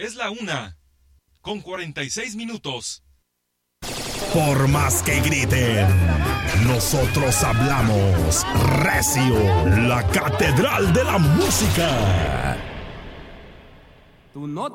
Es la 1:46. Por más que griten, nosotros hablamos recio, la catedral de la música. Tú no